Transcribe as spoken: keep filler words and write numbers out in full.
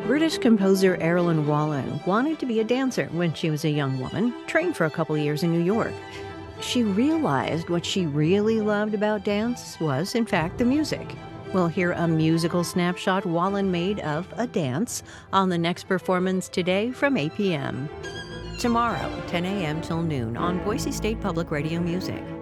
British composer Erilyn Wallen wanted to be a dancer when she was a young woman, trained for a couple years in New York. She realized what she really loved about dance was, in fact, the music. We'll hear a musical snapshot Wallen made of a dance on the next performance today from eight p.m. Tomorrow, ten a.m. till noon on Boise State Public Radio Music.